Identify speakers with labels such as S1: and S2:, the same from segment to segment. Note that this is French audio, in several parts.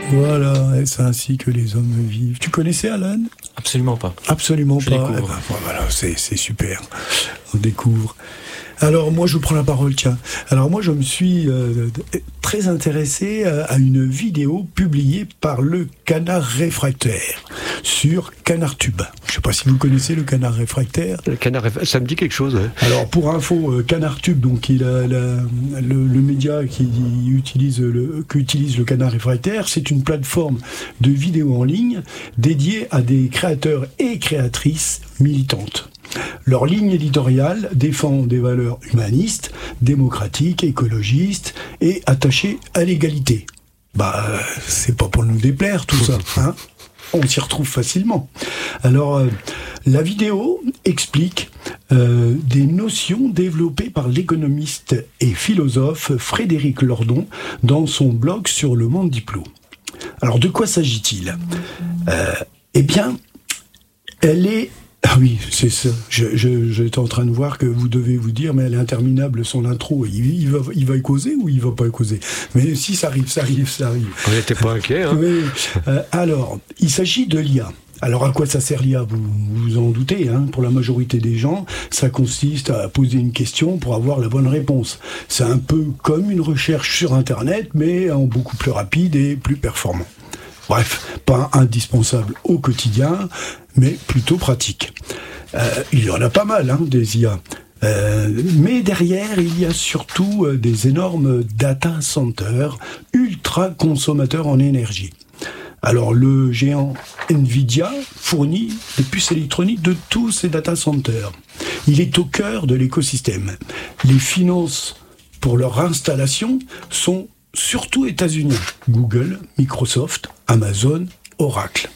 S1: Voilà, et c'est ainsi que les hommes vivent. Tu connaissais Alan ?
S2: Absolument pas.
S1: Absolument
S2: Je
S1: pas.
S2: découvre.
S1: Eh ben, voilà, c'est super. On découvre. Alors moi je prends la parole, tiens. Alors moi je me suis très intéressé à une vidéo publiée par le Canard Réfractaire sur CanardTube. Je ne sais pas si vous connaissez le Canard Réfractaire.
S3: Le Canard, ça me dit quelque chose. Ouais.
S1: Alors pour info, CanardTube, donc il a le média qu'utilise le Canard Réfractaire, c'est une plateforme de vidéos en ligne dédiée à des créateurs et créatrices militantes. Leur ligne éditoriale défend des valeurs humanistes, démocratiques, écologistes et attachées à l'égalité. C'est pas pour nous déplaire tout ça, hein ? On s'y retrouve facilement. Alors, la vidéo explique des notions développées par l'économiste et philosophe Frédéric Lordon dans son blog sur Le Monde Diplo. Alors, de quoi s'agit-il ? Eh bien, elle est... Ah oui, c'est ça. J'étais en train de voir que vous devez vous dire, mais elle est interminable son intro. Il va causer ou il va pas causer ? Mais si, ça arrive.
S3: On n'était pas inquiets. Hein.
S1: Oui. Alors, il s'agit de l'IA. Alors, à quoi ça sert l'IA ? Vous vous en doutez, hein, pour la majorité des gens, ça consiste à poser une question pour avoir la bonne réponse. C'est un peu comme une recherche sur Internet, mais en beaucoup plus rapide et plus performant. Bref, pas indispensable au quotidien, mais plutôt pratique. Il y en a pas mal, hein, des IA. Mais derrière, il y a surtout des énormes data centers ultra consommateurs en énergie. Alors, le géant Nvidia fournit des puces électroniques de tous ces data centers. Il est au cœur de l'écosystème. Les finances pour leur installation sont surtout États-Unis. Google, Microsoft, Amazon, Oracle.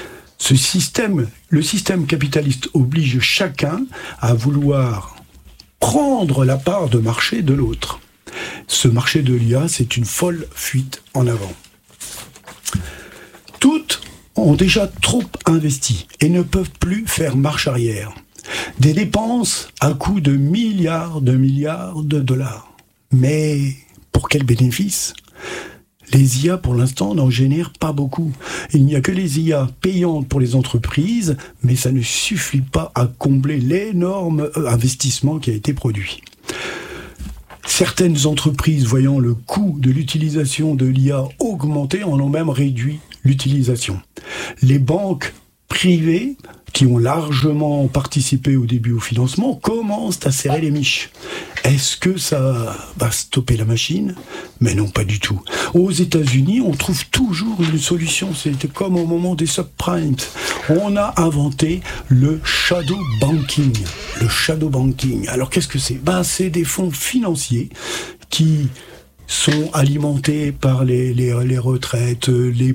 S1: Le système capitaliste oblige chacun à vouloir prendre la part de marché de l'autre. Ce marché de l'IA, c'est une folle fuite en avant. Toutes ont déjà trop investi et ne peuvent plus faire marche arrière. Des dépenses à coût de milliards de dollars. Mais pour quel bénéfice ? Les IA, pour l'instant, n'en génèrent pas beaucoup. Il n'y a que les IA payantes pour les entreprises, mais ça ne suffit pas à combler l'énorme investissement qui a été produit. Certaines entreprises, voyant le coût de l'utilisation de l'IA augmenter, en ont même réduit l'utilisation. Les banques privées, qui ont largement participé au début au financement, commencent à serrer les miches. Est-ce que ça va stopper la machine ? Mais non, pas du tout. Aux États-Unis, on trouve toujours une solution. C'était comme au moment des subprimes. On a inventé le shadow banking. Le shadow banking. Alors qu'est-ce que c'est ? C'est des fonds financiers qui sont alimentés par les retraites,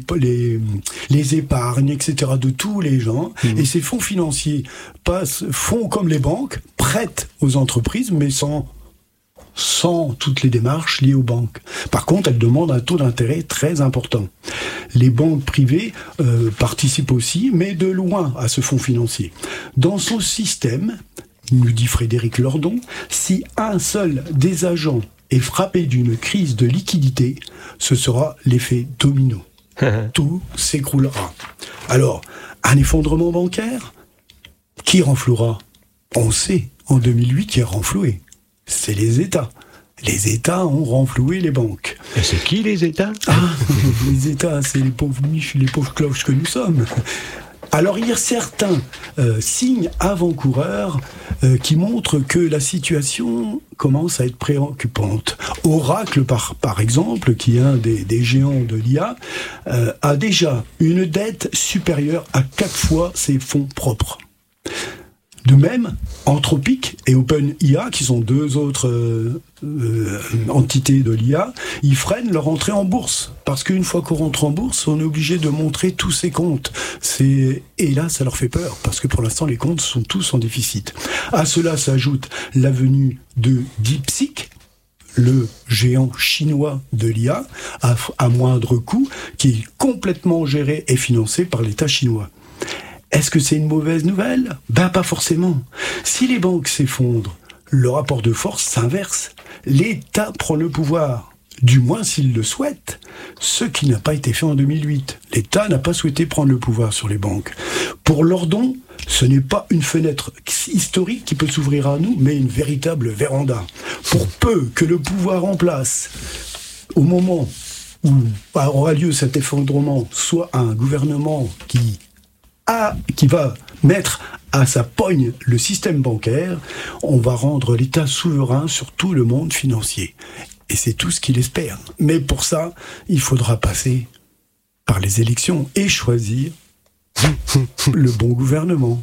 S1: les épargnes, etc. de tous les gens. Et ces fonds financiers font comme les banques, prêtent aux entreprises, mais sans toutes les démarches liées aux banques. Par contre, elles demandent un taux d'intérêt très important. Les banques privées participent aussi, mais de loin à ce fonds financier. Dans son système, nous dit Frédéric Lordon, si un seul des agents est frappé d'une crise de liquidité, ce sera l'effet domino. Tout s'écroulera. Alors, un effondrement bancaire, qui renflouera ? On sait, en 2008, qui a renfloué. C'est les États. Les États ont renfloué les banques.
S3: Et c'est qui les États ?
S1: Les États, c'est les pauvres miches, les pauvres cloches que nous sommes. Alors il y a certains signes avant-coureurs qui montrent que la situation commence à être préoccupante. Oracle, par exemple, qui est un des géants de l'IA, a déjà une dette supérieure à 4 fois ses fonds propres. De même, Anthropic et OpenIA, qui sont deux autres entités de l'IA, ils freinent leur entrée en bourse. Parce qu'une fois qu'on rentre en bourse, on est obligé de montrer tous ses comptes. Et là, ça leur fait peur, parce que pour l'instant, les comptes sont tous en déficit. À cela s'ajoute la venue de DeepSeek, le géant chinois de l'IA, à moindre coût, qui est complètement géré et financé par l'État chinois. Est-ce que c'est une mauvaise nouvelle ? Pas forcément. Si les banques s'effondrent, le rapport de force s'inverse. L'État prend le pouvoir. du moins s'il le souhaite, ce qui n'a pas été fait en 2008. L'État n'a pas souhaité prendre le pouvoir sur les banques. Pour Lordon, ce n'est pas une fenêtre historique qui peut s'ouvrir à nous, mais une véritable véranda. Pour peu que le pouvoir en place, au moment où aura lieu cet effondrement, soit un gouvernement qui va mettre à sa pogne le système bancaire, on va rendre l'État souverain sur tout le monde financier. Et c'est tout ce qu'il espère. Mais pour ça, il faudra passer par les élections et choisir le bon gouvernement.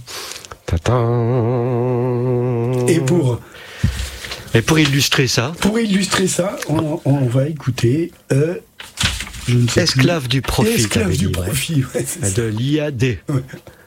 S3: Tadam.
S1: Et pour
S3: illustrer ça,
S1: on va écouter... je ne sais
S3: Esclave
S1: plus.
S3: du profit.
S1: Esclave du profit, ouais, c'est
S3: de l'IAD.
S1: Ouais.